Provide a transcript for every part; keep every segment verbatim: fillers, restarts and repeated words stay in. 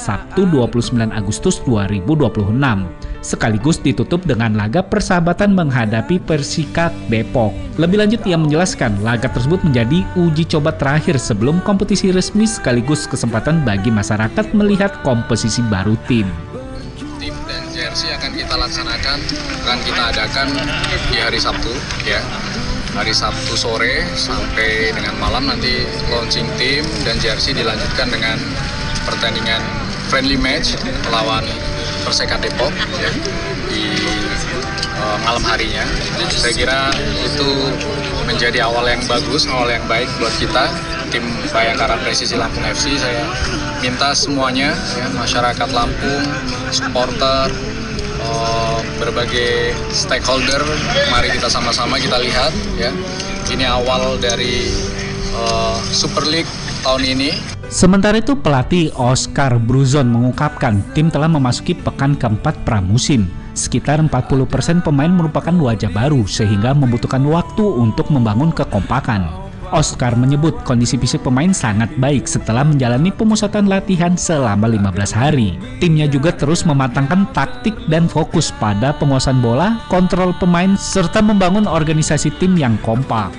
Sabtu dua puluh sembilan Agustus dua ribu dua puluh enam. Sekaligus ditutup dengan laga persahabatan menghadapi Persikap Depok. Lebih lanjut ia menjelaskan laga tersebut menjadi uji coba terakhir sebelum kompetisi resmi sekaligus kesempatan bagi masyarakat melihat komposisi baru tim. Tim dan jersey akan kita laksanakan, akan kita adakan di hari Sabtu ya. Hari Sabtu sore sampai dengan malam nanti launching tim dan jersey dilanjutkan dengan pertandingan friendly match melawan Persikap Depok ya, di uh, malam harinya. Saya kira itu menjadi awal yang bagus, awal yang baik buat kita tim Bayangkara Presisi Lampung F C. Saya minta semuanya ya, masyarakat Lampung, supporter, uh, berbagai stakeholder, mari kita sama-sama kita lihat ya. Ini awal dari uh, Super League tahun ini. Sementara itu pelatih Oscar Bruzon mengungkapkan tim telah memasuki pekan keempat pramusim. Sekitar empat puluh persen pemain merupakan wajah baru sehingga membutuhkan waktu untuk membangun kekompakan. Oscar menyebut kondisi fisik pemain sangat baik setelah menjalani pemusatan latihan selama lima belas hari. Timnya juga terus mematangkan taktik dan fokus pada penguasaan bola, kontrol pemain, serta membangun organisasi tim yang kompak.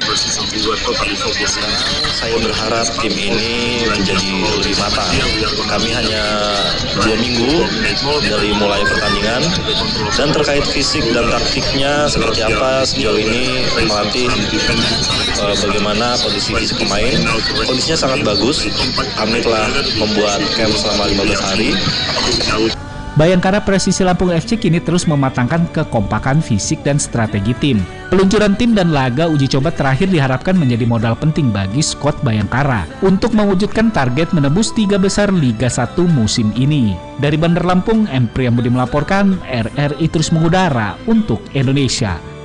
Saya berharap tim ini menjadi lebih matang. Kami hanya dua minggu dari mulai pertandingan, dan terkait fisik dan taktiknya seperti apa sejauh ini melatih uh, bagaimana kondisi fisik pemain. Kondisinya sangat bagus. Kami telah membuat camp selama lima belas hari. Bayangkara Presisi Lampung F C kini terus mematangkan kekompakan fisik dan strategi tim. Peluncuran tim dan laga uji coba terakhir diharapkan menjadi modal penting bagi skuad Bayangkara untuk mewujudkan target menembus tiga besar Liga satu musim ini. Dari Bandar Lampung, M. Priyambudi melaporkan, R R I terus mengudara untuk Indonesia.